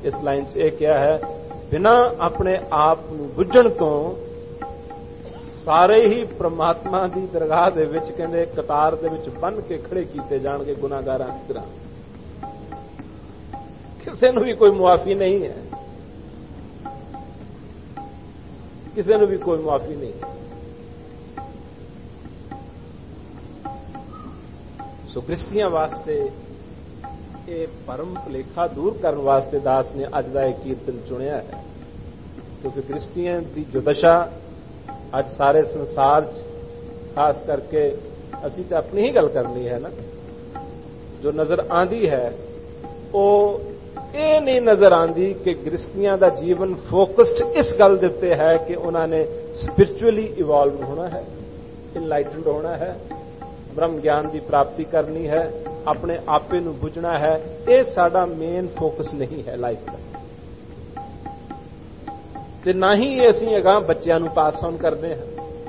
इस लाइन 'ਚ ਇਹ ਕਿਹਾ ਹੈ, ਬਿਨਾਂ ਆਪਣੇ ਆਪ ਨੂੰ ਬੁੱਝਣ ਤੋਂ ਸਾਰੇ ਹੀ ਪ੍ਰਮਾਤਮਾ ਦੀ ਦਰਗਾਹ ਦੇ ਵਿੱਚ ਕਹਿੰਦੇ ਕਤਾਰ ਦੇ ਵਿੱਚ ਬੰਨ ਕੇ ਖੜੇ ਕੀਤੇ ਜਾਣਗੇ ਗੁਨਾਹਗਾਰਾਂ ਦੀ ਤਰ੍ਹਾਂ। ਕਿਸੇ ਨੂੰ ਵੀ ਕੋਈ ਮੁਆਫੀ ਨਹੀਂ ਹੈ, ਕਿਸੇ ਨੂੰ ਵੀ ਕੋਈ ਮੁਆਫੀ ਨਹੀਂ। ਸੋ ਗ੍ਰਸਤੀਆਂ ਵਾਸਤੇ ਇਹ ਭਰਮ ਭੁਲੇਖਾ ਦੂਰ ਕਰਨ ਵਾਸਤੇ ਦਾਸ ਨੇ ਅੱਜ ਦਾ ਇਹ ਕੀਰਤਨ ਚੁਣਿਆ ਹੈ, ਕਿਉਂਕਿ ਗ੍ਰਸਤੀਆਂ ਦੀ ਜੋ ਦਸ਼ਾ ਅੱਜ ਸਾਰੇ ਸੰਸਾਰ 'ਚ ਖਾਸ ਕਰਕੇ ਅਸੀਂ ਤਾਂ ਆਪਣੀ ਹੀ ਗੱਲ ਕਰਨੀ ਹੈ ਨਾ, ਜੋ ਨਜ਼ਰ ਆਂਦੀ ਹੈ ਉਹ ਇਹ ਨਹੀਂ ਨਜ਼ਰ ਆਂਦੀ ਕਿ ਗ੍ਰਸਤੀਆਂ ਦਾ ਜੀਵਨ ਫੋਕਸਡ ਇਸ ਗੱਲ ਦੇ ਉੱਤੇ ਹੈ ਕਿ ਉਹਨਾਂ ਨੇ ਸਪਿਰਚੁਅਲੀ ਇਵੋਲਵ ਹੋਣਾ ਹੈ, ਇਨਲਾਈਟਨਡ ਹੋਣਾ ਹੈ, ਬ੍ਰਹਮ ਗਿਆਨ ਦੀ ਪ੍ਰਾਪਤੀ ਕਰਨੀ ਹੈ, ਆਪਣੇ ਆਪੇ ਨੂੰ ਬੁੱਝਣਾ ਹੈ। ਇਹ ਸਾਡਾ ਮੇਨ ਫੋਕਸ ਨਹੀਂ ਹੈ ਲਾਈਫ ਦਾ, ਤੇ ਨਾ ਹੀ ਇਹ ਅਸੀਂ ਅਗਾਂਹ ਬੱਚਿਆਂ ਨੂੰ ਪਾਸ ਔਨ ਕਰਦੇ ਹਾਂ।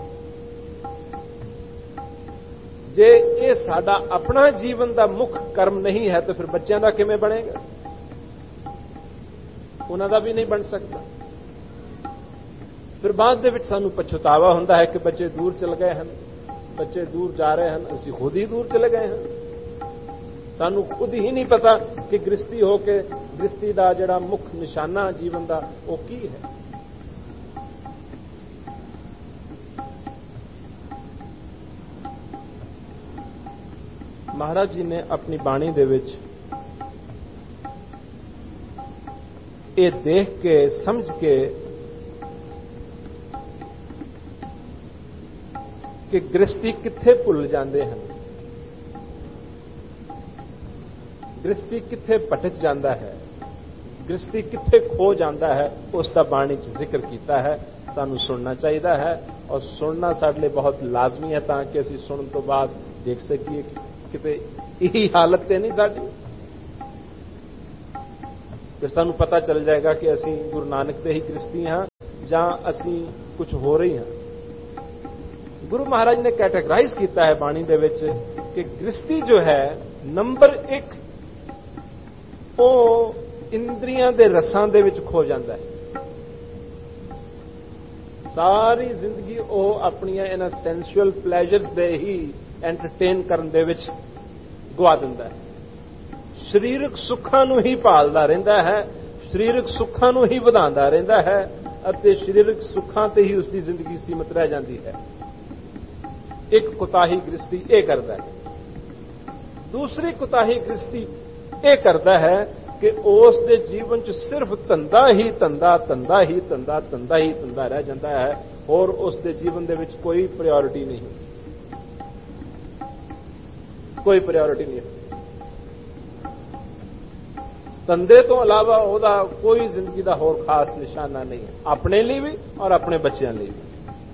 ਜੇ ਇਹ ਸਾਡਾ ਆਪਣਾ ਜੀਵਨ ਦਾ ਮੁੱਖ ਕਰਮ ਨਹੀਂ ਹੈ ਤਾਂ ਫਿਰ ਬੱਚਿਆਂ ਦਾ ਕਿਵੇਂ ਬਣੇਗਾ? ਉਹਨਾਂ ਦਾ ਵੀ ਨਹੀਂ ਬਣ ਸਕਦਾ। ਫਿਰ ਬਾਅਦ ਦੇ ਵਿੱਚ ਸਾਨੂੰ ਪਛਤਾਵਾ ਹੁੰਦਾ ਹੈ ਕਿ ਬੱਚੇ ਦੂਰ ਚਲੇ ਗਏ ਹਨ, ਬੱਚੇ ਦੂਰ ਜਾ ਰਹੇ ਹਨ, ਅਸੀਂ ਖੁਦ ਹੀ ਦੂਰ ਚਲੇ ਗਏ ਹਾਂ। ਸਾਨੂੰ ਖੁਦ ਹੀ ਨਹੀਂ ਪਤਾ ਕਿ ਗ੍ਰਸਤੀ ਹੋ ਕੇ ਗ੍ਰਸਤੀ ਦਾ ਜਿਹੜਾ ਮੁੱਖ ਨਿਸ਼ਾਨਾ ਜੀਵਨ ਦਾ ਉਹ ਕੀ ਹੈ। ਮਹਾਰਾਜ ਜੀ ਨੇ ਆਪਣੀ ਬਾਣੀ ਦੇ ਵਿੱਚ ਇਹ ਦੇਖ ਕੇ ਸਮਝ ਕੇ ਕਿ ਗ੍ਰਸਤੀ ਕਿੱਥੇ ਭੁੱਲ ਜਾਂਦੇ ਹਨ, ਗ੍ਰਸਤੀ ਕਿੱਥੇ ਭਟਕ ਜਾਂਦਾ ਹੈ, ਗ੍ਰਸਤੀ ਕਿੱਥੇ ਖੋ ਜਾਂਦਾ ਹੈ, ਉਸ ਦਾ ਬਾਣੀ 'ਚ ਜ਼ਿਕਰ ਕੀਤਾ ਹੈ। ਸਾਨੂੰ ਸੁਣਨਾ ਚਾਹੀਦਾ ਹੈ ਔਰ ਸੁਣਨਾ ਸਾਡੇ ਲਈ ਬਹੁਤ ਲਾਜ਼ਮੀ ਹੈ ਤਾਂ ਕਿ ਅਸੀਂ ਸੁਣਨ ਤੋਂ ਬਾਅਦ ਦੇਖ ਸਕੀਏ ਕਿਤੇ ਇਹੀ ਹਾਲਤ ਤੇ ਨਹੀਂ ਸਾਡੀ। ਫਿਰ ਸਾਨੂੰ ਪਤਾ ਚੱਲ ਜਾਏਗਾ ਕਿ ਅਸੀਂ ਗੁਰੂ ਨਾਨਕ ਦੇ ਹੀ ਗ੍ਰਸਤੀ ਹਾਂ ਜਾਂ ਅਸੀਂ ਕੁਝ ਹੋ ਰਹੇ ਹਾਂ। ਗੁਰੂ ਮਹਾਰਾਜ ਨੇ ਕੈਟੇਗਰਾਈਜ਼ ਕੀਤਾ ਹੈ ਬਾਣੀ ਦੇ ਵਿੱਚ ਕਿ ਗ੍ਰਸਤੀ ਜੋ ਹੈ ਨੰਬਰ 1 ਉਹ ਇੰਦਰੀਆਂ ਦੇ ਰਸਾਂ ਦੇ ਵਿੱਚ ਖੋ ਜਾਂਦਾ ਹੈ। ਸਾਰੀ ਜ਼ਿੰਦਗੀ ਉਹ ਆਪਣੀਆਂ ਇਹਨਾਂ ਸੈਂਸੂਅਲ ਪਲੇਜਰਸ ਦੇ ਹੀ ਐਂਟਰਟੇਨ ਕਰਨ ਦੇ ਵਿੱਚ ਗਵਾ ਦਿੰਦਾ ਹੈ। ਸਰੀਰਕ ਸੁੱਖਾਂ ਨੂੰ ਹੀ ਭਾਲਦਾ ਰਹਿੰਦਾ ਹੈ, ਸਰੀਰਕ ਸੁੱਖਾਂ ਨੂੰ ਹੀ ਵਧਾਉਂਦਾ ਰਹਿੰਦਾ ਹੈ ਅਤੇ ਸਰੀਰਕ ਸੁੱਖਾਂ ਤੇ ਹੀ ਉਸ ਦੀ ਜ਼ਿੰਦਗੀ ਸੀਮਤ ਰਹਿ ਜਾਂਦੀ ਹੈ। ਇੱਕ ਕੁਤਾਹੀ ਗ੍ਰਸਤੀ ਇਹ ਕਰਦਾ ਹੈ। ਦੂਸਰੀ ਕੁਤਾਹੀ ਗ੍ਰਸਤੀ ਇਹ ਕਰਦਾ ਹੈ ਕਿ ਉਸ ਦੇ ਜੀਵਨ 'ਚ ਸਿਰਫ ਧੰਦਾ ਹੀ ਧੰਦਾ, ਧੰਦਾ ਹੀ ਧੰਦਾ, ਧੰਦਾ ਹੀ ਧੰਦਾ ਰਹਿ ਜਾਂਦਾ ਹੈ, ਹੋਰ ਉਸ ਦੇ ਜੀਵਨ ਦੇ ਵਿੱਚ ਕੋਈ ਪ੍ਰਾਇੋਰਟੀ ਨਹੀਂ, ਕੋਈ ਪ੍ਰਾਇੋਰਟੀ ਨਹੀਂ। ਧੰਦੇ ਤੋਂ ਇਲਾਵਾ ਉਹਦਾ ਕੋਈ ਜ਼ਿੰਦਗੀ ਦਾ ਹੋਰ ਖਾਸ ਨਿਸ਼ਾਨਾ ਨਹੀਂ ਹੈ, ਆਪਣੇ ਲਈ ਵੀ ਔਰ ਆਪਣੇ ਬੱਚਿਆਂ ਲਈ ਵੀ।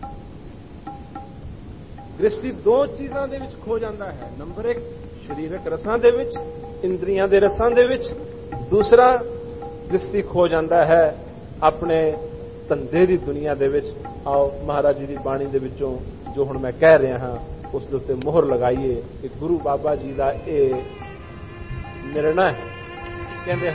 ਗ੍ਰਸਤੀ ਦੋ ਚੀਜ਼ਾਂ ਦੇ ਵਿੱਚ ਖੋ ਜਾਂਦਾ ਹੈ। ਨੰਬਰ 1 ਸਰੀਰਕ ਰਸਾਂ ਦੇ ਵਿੱਚ, ਇੰਦਰੀਆਂ ਦੇ ਰਸਾਂ ਦੇ ਵਿੱਚ। ਦੂਸਰਾ ਗ੍ਰਸਤੀ ਖੋ ਜਾਂਦਾ ਹੈ ਆਪਣੇ ਧੰਦੇ ਦੀ ਦੁਨੀਆ ਦੇ ਵਿੱਚ। ਆਓ ਮਹਾਰਾਜ ਜੀ ਦੀ ਬਾਣੀ ਦੇ ਵਿੱਚੋਂ ਜੋ ਹੁਣ ਮੈਂ ਕਹਿ ਰਿਹਾ ਹਾਂ ਉਸ ਦੇ ਉੱਤੇ ਮੋਹਰ ਲਗਾਈਏ ਕਿ ਗੁਰੂ ਬਾਬਾ ਜੀ ਦਾ ਇਹ ਨਿਰਣਾ ਹੈ। ਕਹਿੰਦੇ